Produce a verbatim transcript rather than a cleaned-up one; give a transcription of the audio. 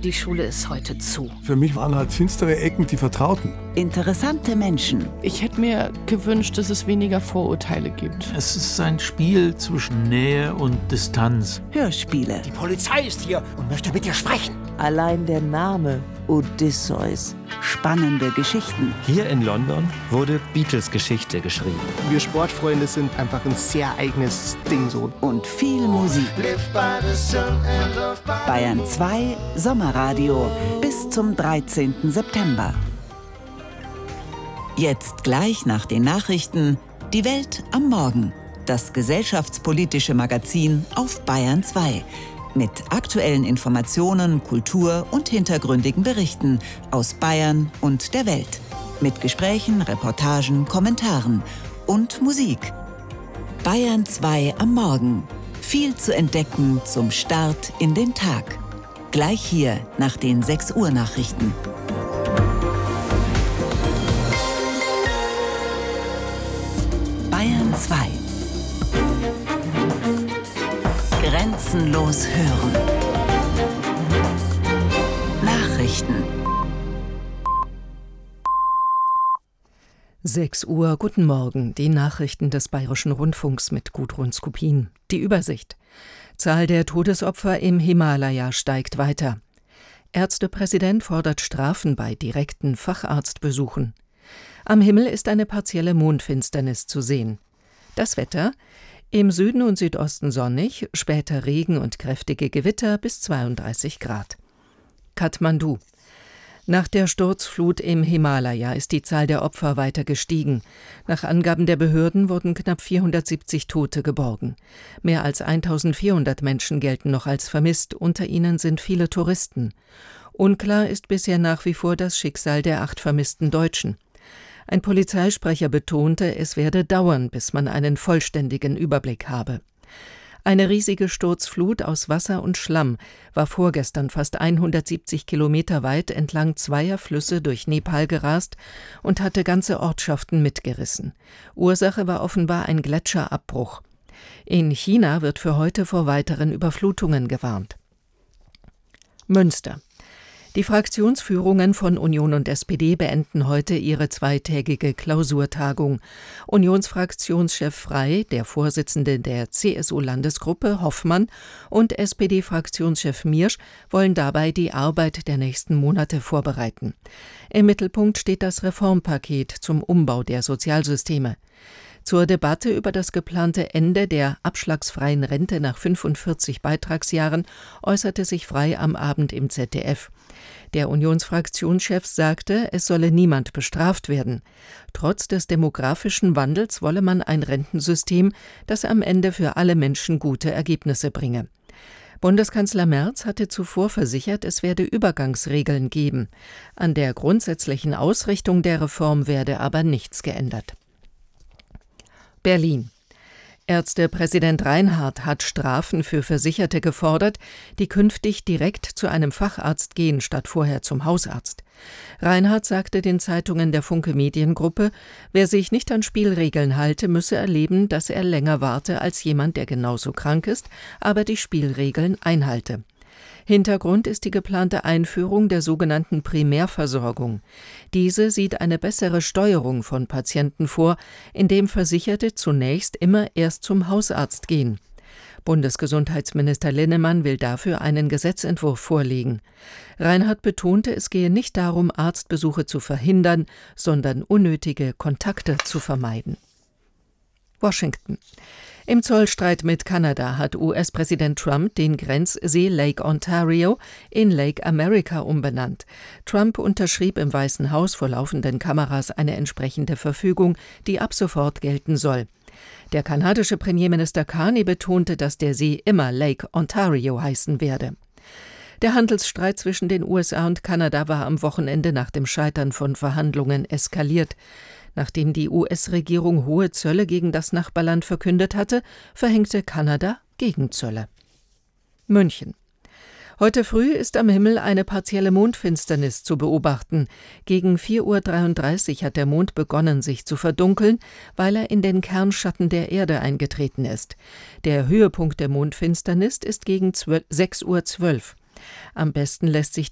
die Schule ist heute zu. Für mich waren halt finstere Ecken die Vertrauten. Interessante Menschen. Ich hätte mir gewünscht, dass es weniger Vorurteile gibt. Es ist ein Spiel zwischen Nähe und Distanz. Hörspiele. Die Polizei ist hier und möchte mit dir sprechen. Allein der Name Odysseus. Spannende Geschichten. Hier in London wurde Beatles Geschichte geschrieben. Wir Sportfreunde sind einfach ein sehr eigenes Ding so. Und viel Musik. Bayern zwei Sommerradio bis zum dreizehnten September. Jetzt gleich nach den Nachrichten Die Welt am Morgen. Das gesellschaftspolitische Magazin auf Bayern zwei. Mit aktuellen Informationen, Kultur und hintergründigen Berichten aus Bayern und der Welt. Mit Gesprächen, Reportagen, Kommentaren und Musik. Bayern zwei am Morgen. Viel zu entdecken zum Start in den Tag. Gleich hier nach den sechs Uhr Nachrichten. Bayern zwei. Grenzenlos hören. Nachrichten. sechs Uhr, guten Morgen. Die Nachrichten des Bayerischen Rundfunks mit Gudrun Skupin. Die Übersicht. Zahl der Todesopfer im Himalaya steigt weiter. Ärztepräsident fordert Strafen bei direkten Facharztbesuchen. Am Himmel ist eine partielle Mondfinsternis zu sehen. Das Wetter: im Süden und Südosten sonnig, später Regen und kräftige Gewitter bis zweiunddreißig Grad. Kathmandu. Nach der Sturzflut im Himalaya ist die Zahl der Opfer weiter gestiegen. Nach Angaben der Behörden wurden knapp vierhundertsiebzig Tote geborgen. Mehr als eintausendvierhundert Menschen gelten noch als vermisst, unter ihnen sind viele Touristen. Unklar ist bisher nach wie vor das Schicksal der acht vermissten Deutschen. Ein Polizeisprecher betonte, es werde dauern, bis man einen vollständigen Überblick habe. Eine riesige Sturzflut aus Wasser und Schlamm war vorgestern fast hundertsiebzig Kilometer weit entlang zweier Flüsse durch Nepal gerast und hatte ganze Ortschaften mitgerissen. Ursache war offenbar ein Gletscherabbruch. In China wird für heute vor weiteren Überflutungen gewarnt. Münster. Die Fraktionsführungen von Union und S P D beenden heute ihre zweitägige Klausurtagung. Unionsfraktionschef Frey, der Vorsitzende der C S U-Landesgruppe Hoffmann und S P D-Fraktionschef Miersch wollen dabei die Arbeit der nächsten Monate vorbereiten. Im Mittelpunkt steht das Reformpaket zum Umbau der Sozialsysteme. Zur Debatte über das geplante Ende der abschlagsfreien Rente nach fünfundvierzig Beitragsjahren äußerte sich Frey am Abend im Z D F. Der Unionsfraktionschef sagte, es solle niemand bestraft werden. Trotz des demografischen Wandels wolle man ein Rentensystem, das am Ende für alle Menschen gute Ergebnisse bringe. Bundeskanzler Merz hatte zuvor versichert, es werde Übergangsregeln geben. An der grundsätzlichen Ausrichtung der Reform werde aber nichts geändert. Berlin. Ärztepräsident Reinhardt hat Strafen für Versicherte gefordert, die künftig direkt zu einem Facharzt gehen, statt vorher zum Hausarzt. Reinhardt sagte den Zeitungen der Funke Mediengruppe, wer sich nicht an Spielregeln halte, müsse erleben, dass er länger warte als jemand, der genauso krank ist, aber die Spielregeln einhalte. Hintergrund ist die geplante Einführung der sogenannten Primärversorgung. Diese sieht eine bessere Steuerung von Patienten vor, indem Versicherte zunächst immer erst zum Hausarzt gehen. Bundesgesundheitsminister Linnemann will dafür einen Gesetzentwurf vorlegen. Reinhardt betonte, es gehe nicht darum, Arztbesuche zu verhindern, sondern unnötige Kontakte zu vermeiden. Washington. Im Zollstreit mit Kanada hat U S-Präsident Trump den Grenzsee Lake Ontario in Lake America umbenannt. Trump unterschrieb im Weißen Haus vor laufenden Kameras eine entsprechende Verfügung, die ab sofort gelten soll. Der kanadische Premierminister Carney betonte, dass der See immer Lake Ontario heißen werde. Der Handelsstreit zwischen den U S A und Kanada war am Wochenende nach dem Scheitern von Verhandlungen eskaliert. Nachdem die U S-Regierung hohe Zölle gegen das Nachbarland verkündet hatte, verhängte Kanada Gegenzölle. München. Heute früh ist am Himmel eine partielle Mondfinsternis zu beobachten. Gegen vier Uhr dreiunddreißig hat der Mond begonnen, sich zu verdunkeln, weil er in den Kernschatten der Erde eingetreten ist. Der Höhepunkt der Mondfinsternis ist gegen sechs Uhr zwölf. Am besten lässt sich